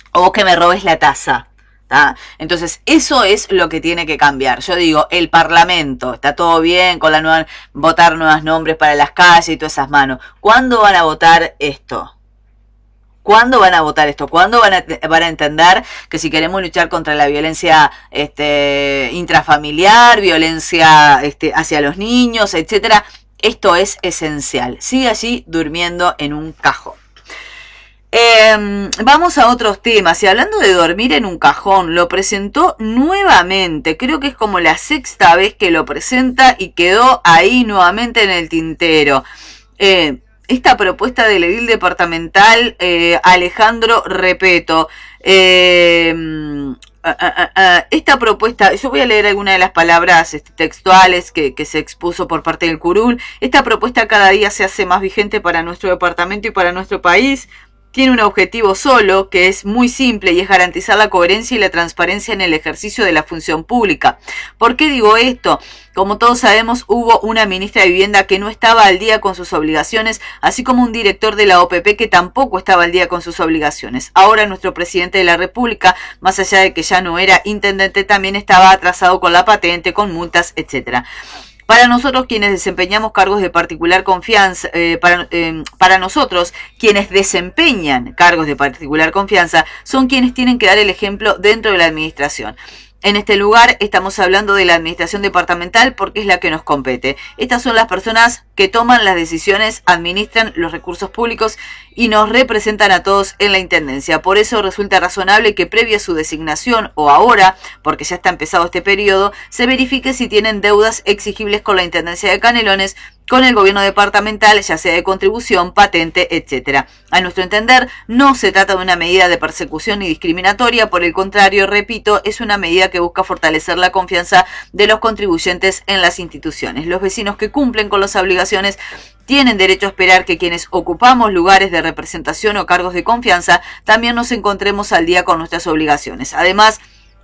o que me robes la taza. ¿Tá? Entonces, eso es lo que tiene que cambiar. Yo digo, el Parlamento, está todo bien con la nueva, votar nuevos nombres para las calles y todas esas manos. ¿Cuándo van a votar esto? ¿Cuándo van a votar esto? ¿Cuándo van a entender que si queremos luchar contra la violencia intrafamiliar, violencia hacia los niños, etcétera? Esto es esencial. Sigue allí durmiendo en un cajón. Vamos a otros temas. Y hablando de dormir en un cajón, lo presentó nuevamente. Creo que es como la sexta vez que lo presenta y quedó ahí nuevamente en el tintero. Esta propuesta del edil departamental Alejandro Repeto. Esta propuesta, yo voy a leer algunas de las palabras textuales que se expuso por parte del curul. Esta propuesta cada día se hace más vigente para nuestro departamento y para nuestro país. Tiene un objetivo solo, que es muy simple, y es garantizar la coherencia y la transparencia en el ejercicio de la función pública. ¿Por qué digo esto? Como todos sabemos, hubo una ministra de Vivienda que no estaba al día con sus obligaciones, así como un director de la OPP que tampoco estaba al día con sus obligaciones. Ahora nuestro presidente de la República, más allá de que ya no era intendente, también estaba atrasado con la patente, con multas, etcétera. Para nosotros quienes desempeñamos cargos de particular confianza, para nosotros quienes desempeñan cargos de particular confianza son quienes tienen que dar el ejemplo dentro de la administración. En este lugar estamos hablando de la administración departamental porque es la que nos compete. Estas son las personas que toman las decisiones, administran los recursos públicos y nos representan a todos en la intendencia. Por eso resulta razonable que previa a su designación o ahora, porque ya está empezado este periodo, se verifique si tienen deudas exigibles con la intendencia de Canelones, con el gobierno departamental, ya sea de contribución, patente, etcétera. A nuestro entender, no se trata de una medida de persecución ni discriminatoria, por el contrario, repito, es una medida que busca fortalecer la confianza de los contribuyentes en las instituciones. Los vecinos que cumplen con las obligaciones tienen derecho a esperar que quienes ocupamos lugares de representación o cargos de confianza también nos encontremos al día con nuestras obligaciones. Además,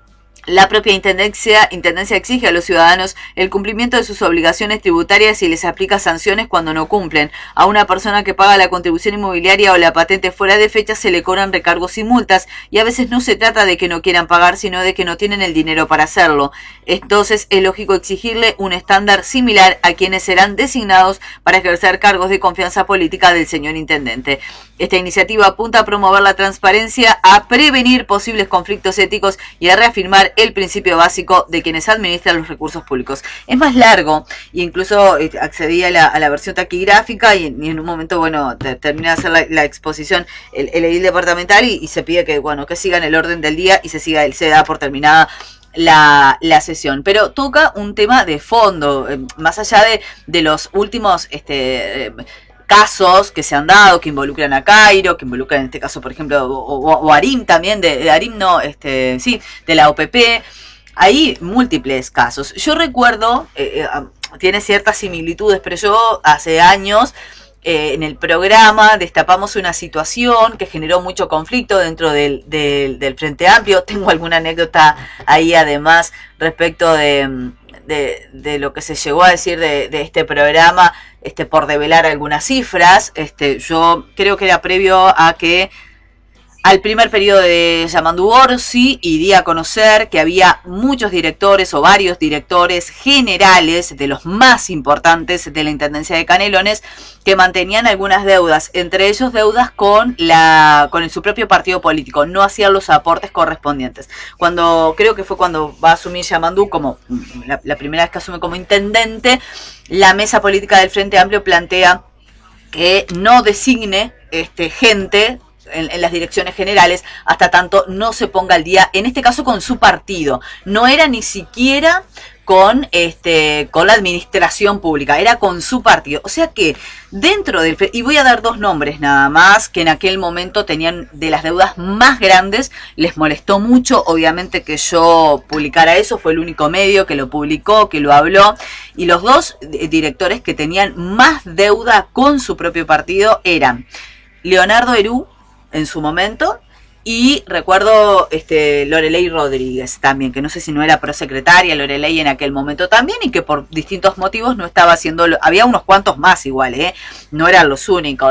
la propia intendencia exige a los ciudadanos el cumplimiento de sus obligaciones tributarias y les aplica sanciones cuando no cumplen. A una persona que paga la contribución inmobiliaria o la patente fuera de fecha se le cobran recargos y multas, y a veces no se trata de que no quieran pagar, sino de que no tienen el dinero para hacerlo. Entonces es lógico exigirle un estándar similar a quienes serán designados para ejercer cargos de confianza política del señor intendente. Esta iniciativa apunta a promover la transparencia, a prevenir posibles conflictos éticos y a reafirmar el principio básico de quienes administran los recursos públicos. Es más largo, e incluso accedí a la versión taquigráfica y en un momento, bueno, termina de hacer la exposición el edil departamental y se pide que, bueno, que sigan el orden del día y se da por terminada la sesión, pero toca un tema de fondo, más allá de los últimos casos que se han dado, que involucran a Cairo, que involucran en este caso, por ejemplo, o Arim también, de Arim no, sí, de la OPP. Hay múltiples casos. Yo recuerdo, tiene ciertas similitudes, pero yo hace años en el programa destapamos una situación que generó mucho conflicto dentro del Frente Amplio. Tengo alguna anécdota ahí además respecto de lo que se llegó a decir de este programa, por develar algunas cifras. Yo creo que era previo a que al primer periodo de Yamandu Orsi, y di a conocer que había muchos directores o varios directores generales de los más importantes de la Intendencia de Canelones que mantenían algunas deudas, entre ellos deudas con su propio partido político, no hacían los aportes correspondientes. Creo que fue cuando va a asumir Yamandu como la primera vez que asume como intendente, la mesa política del Frente Amplio plantea que no designe gente en las direcciones generales hasta tanto no se ponga al día, en este caso con su partido. No era ni siquiera con la administración pública, era con su partido. O sea que dentro del... Y voy a dar dos nombres nada más, que en aquel momento tenían de las deudas más grandes. Les molestó mucho, obviamente, que yo publicara eso. Fue el único medio que lo publicó, que lo habló. Y los dos directores que tenían más deuda con su propio partido eran Leonardo Herú, en su momento, y recuerdo Loreley Rodríguez también, que no sé si no era prosecretaria Loreley en aquel momento también, y que por distintos motivos no estaba haciendo, había unos cuantos más igual, no eran los únicos,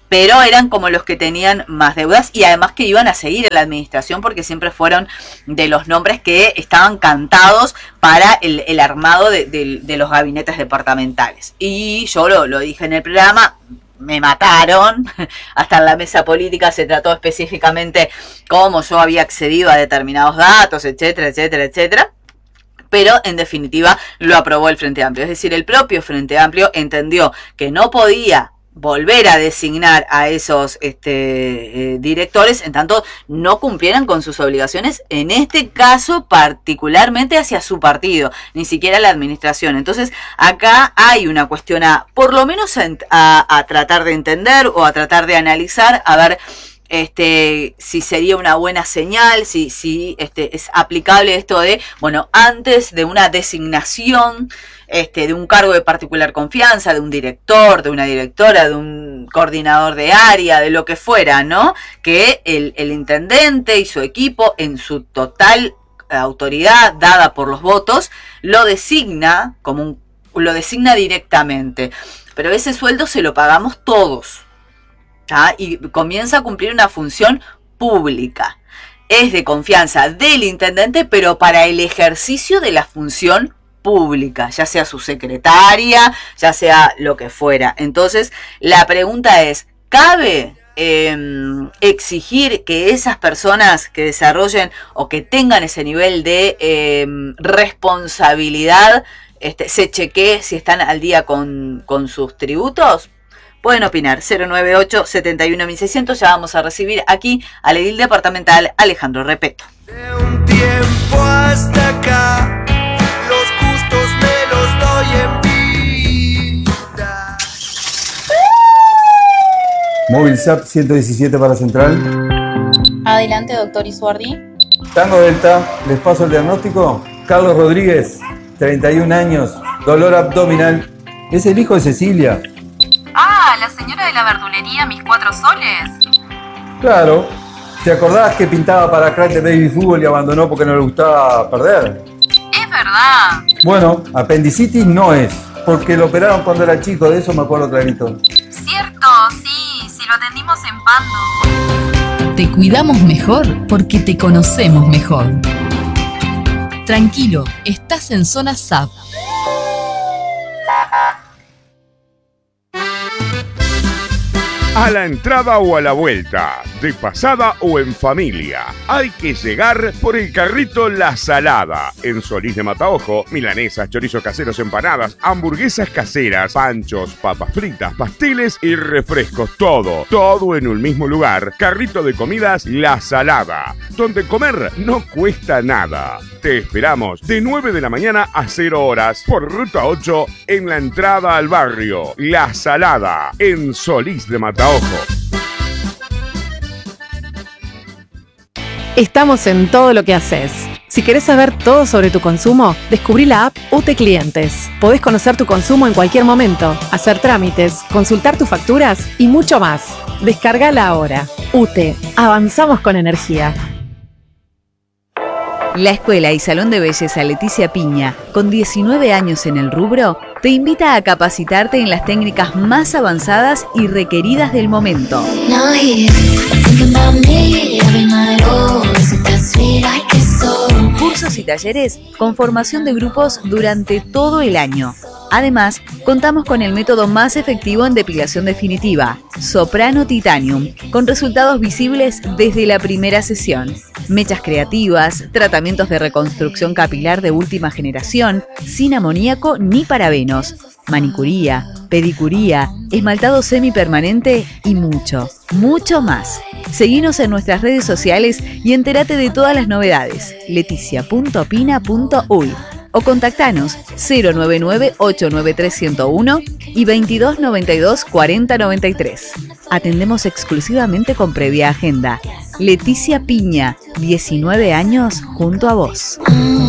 pero eran como los que tenían más deudas y además que iban a seguir en la administración porque siempre fueron de los nombres que estaban cantados para el armado de los gabinetes departamentales. Y yo lo dije en el programa, me mataron, hasta en la mesa política se trató específicamente cómo yo había accedido a determinados datos, etcétera, etcétera, etcétera. Pero en definitiva lo aprobó el Frente Amplio. Es decir, el propio Frente Amplio entendió que no podía volver a designar a esos directores en tanto no cumplieran con sus obligaciones, en este caso particularmente hacia su partido, ni siquiera la administración. Entonces acá hay una cuestión por lo menos a tratar de entender o a tratar de analizar, a ver si sería una buena señal, si es aplicable esto de, bueno, antes de una designación de un cargo de particular confianza, de un director, de una directora, de un coordinador de área, de lo que fuera, ¿no? Que el intendente y su equipo, en su total autoridad dada por los votos, lo designa lo designa directamente. Pero ese sueldo se lo pagamos todos. Y comienza a cumplir una función pública. Es de confianza del intendente, pero para el ejercicio de la función pública, ya sea su secretaria, ya sea lo que fuera. Entonces, la pregunta es, ¿cabe exigir que esas personas que desarrollen o que tengan ese nivel de responsabilidad se chequee si están al día con sus tributos? Pueden opinar, 098-71-1600, ya vamos a recibir aquí al edil departamental Alejandro Repetto. De un tiempo hasta acá, los gustos me los doy en vida. Móvil SAP 117 para Central. Adelante, doctor Isuardi. Tango Delta, les paso el diagnóstico. Carlos Rodríguez, 31 años, dolor abdominal. Es el hijo de Cecilia. Ah, la señora de la verdulería Mis Cuatro Soles. Claro. ¿Te acordás que pintaba para Crack de Baby Fútbol y abandonó porque no le gustaba perder? Es verdad. Bueno, apendicitis no es, porque lo operaron cuando era chico, de eso me acuerdo clarito. Cierto, sí, lo atendimos en Pando. Te cuidamos mejor porque te conocemos mejor. Tranquilo, estás en zona SAP. A la entrada o a la vuelta, de pasada o en familia, hay que llegar por el carrito La Salada. En Solís de Mataojo, milanesas, chorizos caseros, empanadas, hamburguesas caseras, panchos, papas fritas, pasteles y refrescos. Todo en un mismo lugar. Carrito de comidas La Salada, donde comer no cuesta nada. Te esperamos de 9 de la mañana a 0 horas por Ruta 8 en la entrada al barrio La Salada, en Solís de Mataojo. Estamos en todo lo que haces. Si querés saber todo sobre tu consumo, descubrí la app UTE Clientes. Podés conocer tu consumo en cualquier momento, hacer trámites, consultar tus facturas y mucho más. Descárgala ahora. UTE. Avanzamos con energía. La Escuela y Salón de Belleza Leticia Piña, con 19 años en el rubro, te invita a capacitarte en las técnicas más avanzadas y requeridas del momento. Cursos y talleres con formación de grupos durante todo el año. Además, contamos con el método más efectivo en depilación definitiva, Soprano Titanium, con resultados visibles desde la primera sesión. Mechas creativas, tratamientos de reconstrucción capilar de última generación, sin amoníaco ni parabenos, manicuría, pedicuría, esmaltado semipermanente y mucho más. Seguinos en nuestras redes sociales y entérate de todas las novedades. leticia.pina.uy o contactanos 099-893-101 y 2292-4093. Atendemos exclusivamente con previa agenda. Leticia Piña, 19 años junto a vos.